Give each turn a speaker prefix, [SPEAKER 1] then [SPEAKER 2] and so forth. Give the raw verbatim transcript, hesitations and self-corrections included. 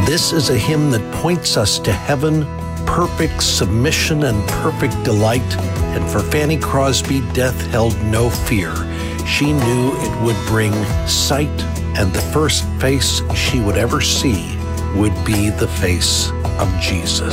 [SPEAKER 1] This is a hymn that points us to heaven, perfect submission and perfect delight. And for Fanny Crosby, death held no fear. She knew it would bring sight, and the first face she would ever see would be the face of Jesus.